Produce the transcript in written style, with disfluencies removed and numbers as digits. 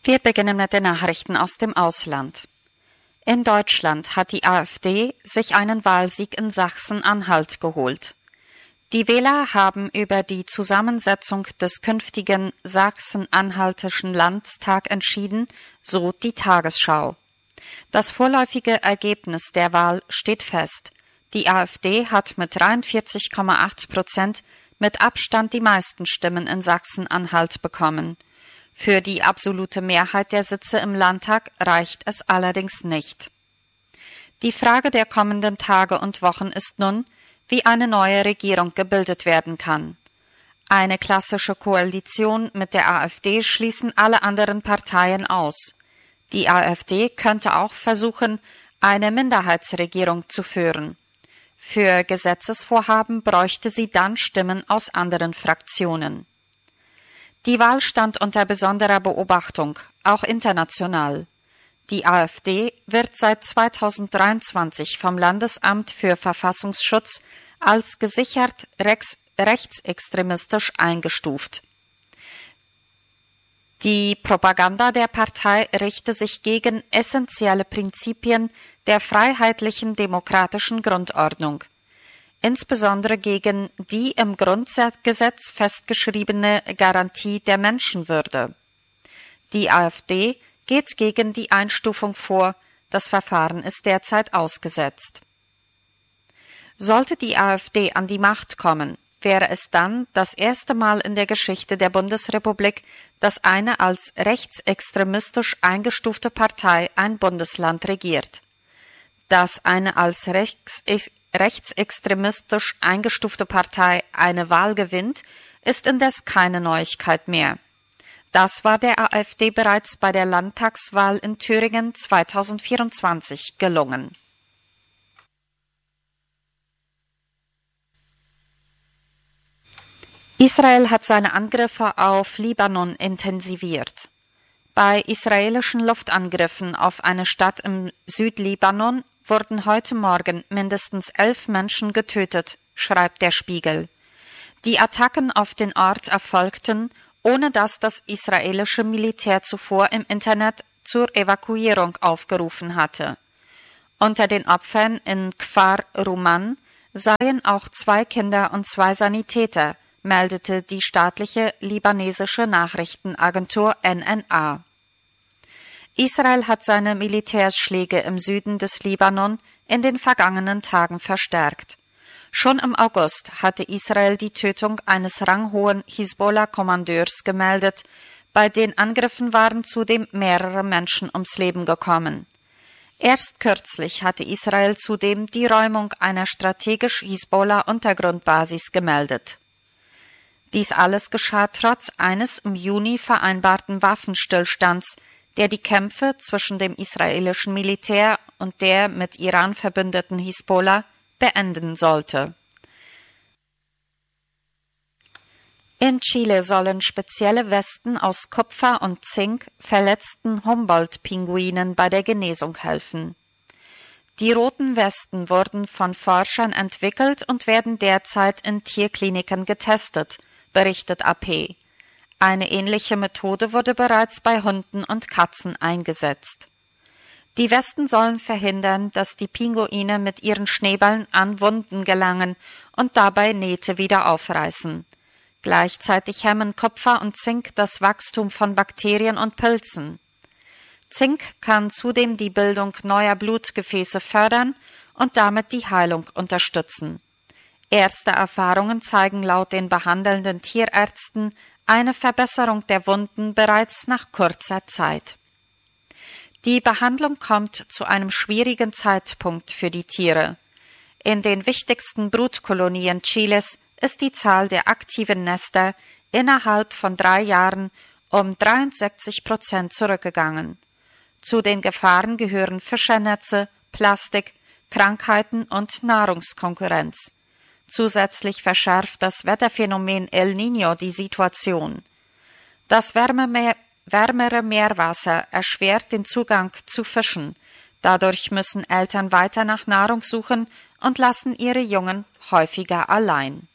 Wir beginnen mit den Nachrichten aus dem Ausland. In Deutschland hat die AfD sich einen Wahlsieg in Sachsen-Anhalt geholt. Die Wähler haben über die Zusammensetzung des künftigen Sachsen-Anhaltischen Landtag entschieden, so die Tagesschau. Das vorläufige Ergebnis der Wahl steht fest. Die AfD hat mit 43,8% mit Abstand die meisten Stimmen in Sachsen-Anhalt bekommen. Für die absolute Mehrheit der Sitze im Landtag reicht es allerdings nicht. Die Frage der kommenden Tage und Wochen ist nun, wie eine neue Regierung gebildet werden kann. Eine klassische Koalition mit der AfD schließen alle anderen Parteien aus. Die AfD könnte auch versuchen, eine Minderheitsregierung zu führen. Für Gesetzesvorhaben bräuchte sie dann Stimmen aus anderen Fraktionen. Die Wahl stand unter besonderer Beobachtung, auch international. Die AfD wird seit 2023 vom Landesamt für Verfassungsschutz als gesichert rechtsextremistisch eingestuft. Die Propaganda der Partei richte sich gegen essentielle Prinzipien der freiheitlichen demokratischen Grundordnung, insbesondere gegen die im Grundgesetz festgeschriebene Garantie der Menschenwürde. Die AfD geht gegen die Einstufung vor, das Verfahren ist derzeit ausgesetzt. Sollte die AfD an die Macht kommen, wäre es dann das erste Mal in der Geschichte der Bundesrepublik, dass eine als rechtsextremistisch eingestufte Partei ein Bundesland regiert. Dass eine als rechtsextremistisch eingestufte Partei eine Wahl gewinnt, ist indes keine Neuigkeit mehr. Das war der AfD bereits bei der Landtagswahl in Thüringen 2024 gelungen. Israel hat seine Angriffe auf Libanon intensiviert. Bei israelischen Luftangriffen auf eine Stadt im Südlibanon wurden heute Morgen mindestens 11 Menschen getötet, schreibt der Spiegel. Die Attacken auf den Ort erfolgten, ohne dass das israelische Militär zuvor im Internet zur Evakuierung aufgerufen hatte. Unter den Opfern in Kfar Ruman seien auch 2 Kinder und 2 Sanitäter, meldete die staatliche libanesische Nachrichtenagentur NNA. Israel hat seine Militärschläge im Süden des Libanon in den vergangenen Tagen verstärkt. Schon im August hatte Israel die Tötung eines ranghohen Hisbollah-Kommandeurs gemeldet. Bei den Angriffen waren zudem mehrere Menschen ums Leben gekommen. Erst kürzlich hatte Israel zudem die Räumung einer strategisch Hisbollah-Untergrundbasis gemeldet. Dies alles geschah trotz eines im Juni vereinbarten Waffenstillstands, der die Kämpfe zwischen dem israelischen Militär und der mit Iran verbündeten Hisbollah beenden sollte. In Chile sollen spezielle Westen aus Kupfer und Zink verletzten Humboldt-Pinguinen bei der Genesung helfen. Die roten Westen wurden von Forschern entwickelt und werden derzeit in Tierkliniken getestet, berichtet AP. Eine ähnliche Methode wurde bereits bei Hunden und Katzen eingesetzt. Die Westen sollen verhindern, dass die Pinguine mit ihren Schneeballen an Wunden gelangen und dabei Nähte wieder aufreißen. Gleichzeitig hemmen Kupfer und Zink das Wachstum von Bakterien und Pilzen. Zink kann zudem die Bildung neuer Blutgefäße fördern und damit die Heilung unterstützen. Erste Erfahrungen zeigen laut den behandelnden Tierärzten eine Verbesserung der Wunden bereits nach kurzer Zeit. Die Behandlung kommt zu einem schwierigen Zeitpunkt für die Tiere. In den wichtigsten Brutkolonien Chiles ist die Zahl der aktiven Nester innerhalb von 3 Jahren um 63% zurückgegangen. Zu den Gefahren gehören Fischernetze, Plastik, Krankheiten und Nahrungskonkurrenz. Zusätzlich verschärft das Wetterphänomen El Niño die Situation. Das wärmere Meerwasser erschwert den Zugang zu Fischen. Dadurch müssen Eltern weiter nach Nahrung suchen und lassen ihre Jungen häufiger allein.